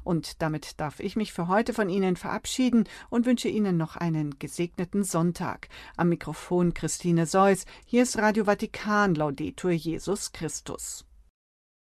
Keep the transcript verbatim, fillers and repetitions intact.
Und damit darf ich mich für heute von Ihnen verabschieden und wünsche Ihnen noch einen gesegneten Sonntag. Am Mikrofon Christine Seuss. Hier ist Radio Vatikan, Laudetur Jesus Christus.